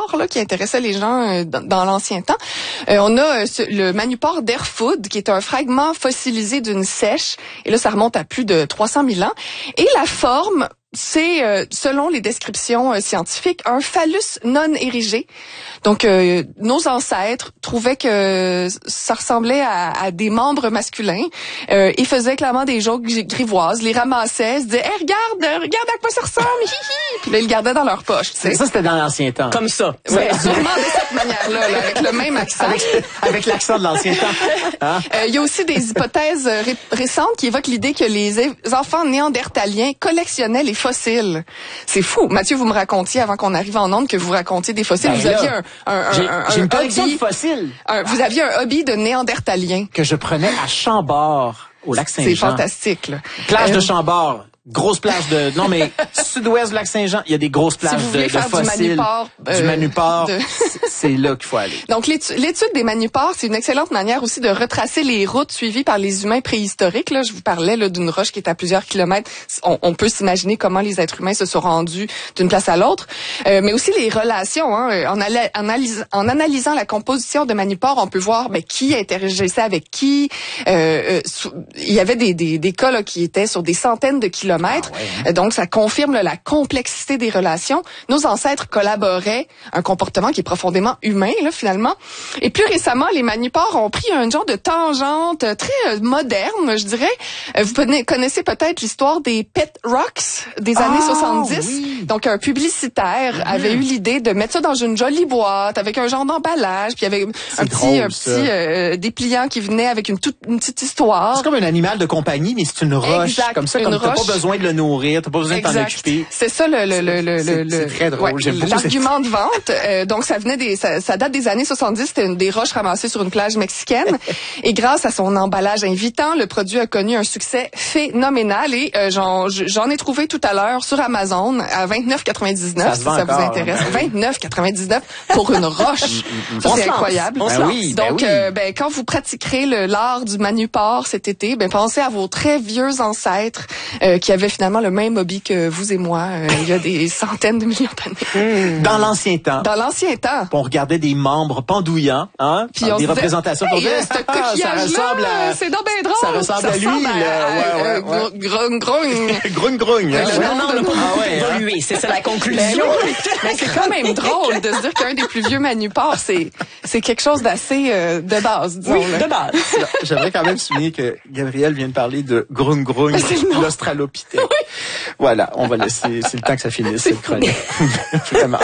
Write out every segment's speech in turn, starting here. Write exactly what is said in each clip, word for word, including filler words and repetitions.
manupor là, qui intéressait les gens euh, dans, dans l'ancien temps. Euh, on a euh, ce, le manupor d'Erfoud, qui est un fragment fossilisé d'une seiche. Et là, ça remonte à plus de trois cent mille ans. Et la forme, c'est, euh, selon les descriptions euh, scientifiques, un phallus non érigé. Donc, euh, nos ancêtres trouvaient que ça ressemblait à, à des membres masculins euh, et faisaient clairement des jokes grivoises, les ramassaient, se disaient hey, « regarde, regarde à quoi ça ressemble! » Puis là, ils le gardaient dans leur poche. Tu sais. Ça, c'était dans l'ancien temps. Comme ça. Ouais, sûrement de cette manière-là, là, avec le même accent. Avec, avec l'accent de l'ancien temps. Hein? Euh, il y a aussi des hypothèses ré- récentes qui évoquent l'idée que les enfants néandertaliens collectionnaient les fossiles. C'est fou. Mathieu, vous me racontiez avant qu'on arrive en onde que vous racontiez des fossiles. Ben vous là, aviez un, un, un, J'ai, un, j'ai un une collection hobby, de fossiles. un- vous aviez un hobby de néandertalien. Que je prenais à Chambord, au lac Saint-Jean. C'est fantastique, là. Plage Euh, de Chambord. Grosse plage de... Non, mais sud-ouest du lac Saint-Jean, il y a des grosses plages Si vous de, voulez de faire du fossiles. manupor, Du euh, manupor, de- c'est- c'est là qu'il faut aller. Donc, l'étu- l'étude des manupors, c'est une excellente manière aussi de retracer les routes suivies par les humains préhistoriques. Là, je vous parlais là, d'une roche qui est à plusieurs kilomètres. On, on peut s'imaginer comment les êtres humains se sont rendus d'une place à l'autre. Euh, mais aussi les relations. Hein, en, ala- en, analys- en analysant la composition de manupors, on peut voir ben, qui interagissait avec qui. Euh, euh, sou- il y avait des, des, des cas là, qui étaient sur des centaines de kilomètres. Ah ouais, hein? Donc, ça confirme là, la complexité des relations. Nos ancêtres collaboraient, un comportement qui est profondément humain, là, finalement. Et plus récemment, les manupors ont pris un genre de tangente très euh, moderne, je dirais. Euh, vous prenez- connaissez peut-être l'histoire des Pet Rocks des Ah, années soixante-dix. oui. Donc, un publicitaire Mm-hmm. avait eu l'idée de mettre ça dans une jolie boîte avec un genre d'emballage, puis il y avait C'est un drôle, petit, un ça. petit euh, dépliant qui venait avec une, toute, une petite histoire. C'est comme un animal de compagnie, mais c'est une roche. Exact, Comme ça, une comme t'as roche. pas besoin de le nourrir, t'as pas besoin de t'en Exact. occuper. C'est ça le le le le C'est- le c'est très drôle. J'aime beaucoup l'argument de vente. Euh, donc ça venait des ça, ça date des années soixante-dix, c'était une des roches ramassées sur une plage mexicaine et grâce à son emballage invitant, le produit a connu un succès phénoménal et euh, j'en j'en ai trouvé tout à l'heure sur Amazon à vingt-neuf quatre-vingt-dix-neuf Ça se si vend ça vous encore, intéresse. ben oui. vingt-neuf quatre-vingt-dix-neuf pour une roche. Ça On c'est se lance. incroyable. On se Ben lance. oui, ben Donc, oui. euh, ben, quand vous pratiquerez le l'art du manupor cet été, ben, pensez à vos très vieux ancêtres euh, qui avaient finalement le même hobby que vous et moi euh, il y a des centaines de millions d'années. Dans l'ancien temps, Dans l'ancien temps. on regardait des membres pendouillants, hein, Puis dans on des se disait, représentations. hey, on disait, euh, ce ah, ça coquillage-là, ressemble à... c'est donc bien drôle. ça ressemble à lui, ressemble là. Ouais, ouais, ouais. euh, gr- grogne. Grogne, grogne. hein. Ouais, Non, non, on n'a pas Ah beaucoup ouais, hein. évolué. C'est ça la Ben conclusion. oui, mais c'est quand même drôle de se dire qu'un des plus vieux manupors, c'est c'est quelque chose d'assez euh, de base, disons. Oui, là. de base. J'aimerais quand même souligner que Gabriel vient de parler de Grung Grung, C'est le nom. l'Australopithèque. Voilà, on va laisser, c'est le temps que ça finisse, cette chronique. Vraiment.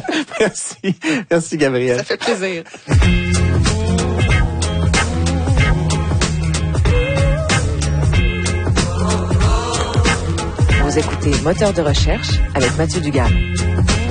Merci. Merci, Gabriel. Ça fait plaisir. Vous écoutez Moteur de recherche avec Mathieu Dugal.